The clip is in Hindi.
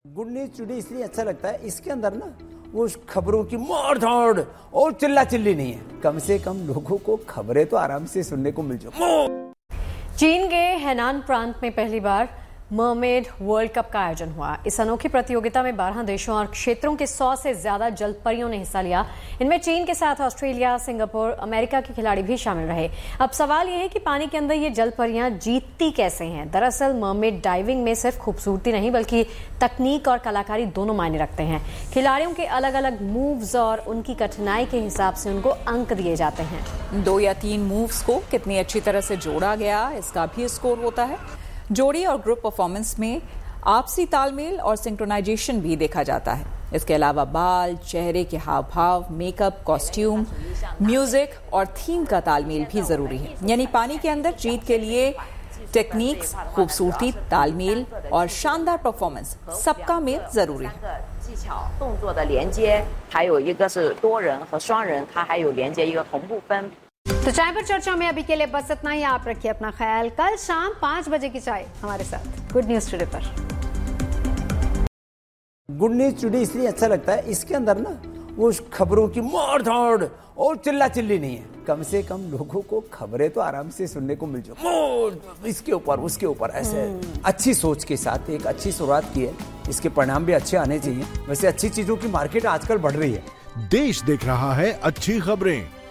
गुड न्यूज टुडे इसलिए अच्छा लगता है, इसके अंदर ना वो खबरों की मार धाड़ और चिल्ला चिल्ली नहीं है। कम से कम लोगों को खबरें तो आराम से सुनने को मिल जाए। चीन के हेनान प्रांत में पहली बार मरमेड वर्ल्ड कप का आयोजन हुआ। इस अनोखी प्रतियोगिता में 12 देशों और क्षेत्रों के 100 से ज्यादा जलपरियों ने हिस्सा लिया। इनमें चीन के साथ ऑस्ट्रेलिया, सिंगापुर, अमेरिका के खिलाड़ी भी शामिल रहे। अब सवाल यह है कि पानी के अंदर ये जलपरियां जीतती कैसे हैं। दरअसल मरमेड डाइविंग में सिर्फ खूबसूरती नहीं बल्कि तकनीक और कलाकारी दोनों मायने रखते हैं। खिलाड़ियों के अलग अलग मूव्स और उनकी कठिनाई के हिसाब से उनको अंक दिए जाते हैं। 2 या 3 मूव्स को कितनी अच्छी तरह से जोड़ा गया, इसका भी स्कोर होता है। जोड़ी और ग्रुप परफॉर्मेंस में आपसी तालमेल और सिंक्रोनाइजेशन भी देखा जाता है। इसके अलावा बाल, चेहरे के हाव भाव, मेकअप, कॉस्ट्यूम, म्यूजिक और थीम का तालमेल भी जरूरी है। यानी पानी के अंदर जीत के लिए टेक्निक्स, खूबसूरती, तालमेल और शानदार परफॉर्मेंस सबका मेल जरूरी है। 技巧动作的连接，还有一个是多人和双人，它还有连接一个同步分。 तो चाय पर चर्चा में अभी के लिए बस इतना ही। आप रखिए अपना ख्याल। कल शाम 5 बजे की चाय हमारे साथ गुड न्यूज टुडे पर। गुड न्यूज टुडे इसलिए अच्छा लगता है, इसके अंदर ना वो खबरों की मार धाड़ और चिल्ला चिल्ली नहीं है। कम से कम लोगों को खबरें तो आराम से सुनने को मिल जाए। इसके ऊपर उसके ऊपर ऐसे अच्छी सोच के साथ एक अच्छी शुरुआत की है, इसके परिणाम भी अच्छे आने चाहिए। वैसे अच्छी चीजों की मार्केट आजकल बढ़ रही है। देश देख रहा है अच्छी खबरें।